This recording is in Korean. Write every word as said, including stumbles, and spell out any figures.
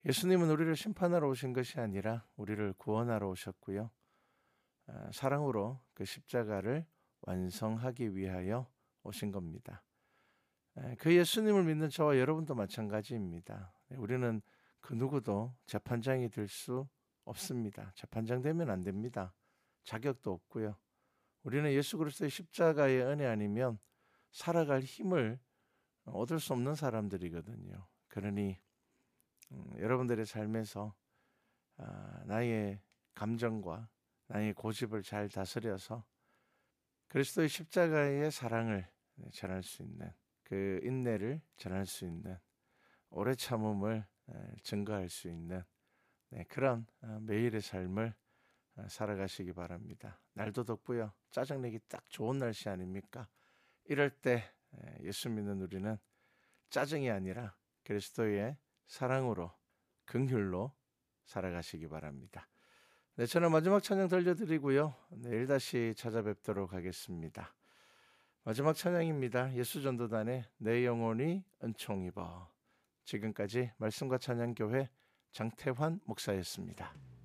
예수님은 우리를 심판하러 오신 것이 아니라 우리를 구원하러 오셨고요. 사랑으로 그 십자가를 완성하기 위하여 오신 겁니다. 그 예수님을 믿는 저와 여러분도 마찬가지입니다. 우리는 그 누구도 재판장이 될 수 없습니다. 재판장 되면 안 됩니다. 자격도 없고요. 우리는 예수 그리스도의 십자가의 은혜 아니면 살아갈 힘을 얻을 수 없는 사람들이거든요. 그러니 음, 여러분들의 삶에서 아, 나의 감정과 나의 고집을 잘 다스려서 그리스도의 십자가의 사랑을 전할 수 있는, 그 인내를 전할 수 있는, 오래 참음을 증거할 수 있는 그런 매일의 삶을 살아가시기 바랍니다. 날도 덥고요. 짜증내기 딱 좋은 날씨 아닙니까? 이럴 때 예수 믿는 우리는 짜증이 아니라 그리스도의 사랑으로, 긍휼로 살아가시기 바랍니다. 네, 저는 마지막 찬양 들려드리고요. 내일 다시 찾아뵙도록 하겠습니다. 마지막 찬양입니다. 예수전도단의 내 영혼이 은총 입어. 지금까지 말씀과 찬양교회 장태환 목사였습니다.